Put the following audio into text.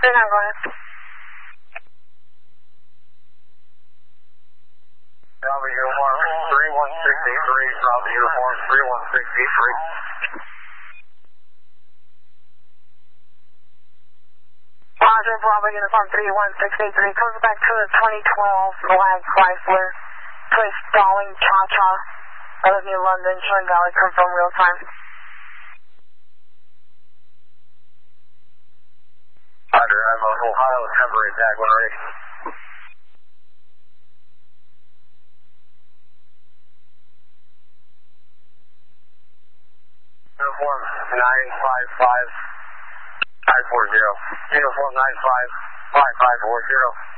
Go ahead. Bravo Uniform 3163, Bravo Uniform 3163. Roger, Bravo Uniform 31683, comes back to the 2012 Lag Chrysler, place Darling Cha-Cha out of New London, showing Valley, confirm real time. Roger, I'm on Ohio, temporary tag when ready. Uniform 955 540. Uniform 955 540.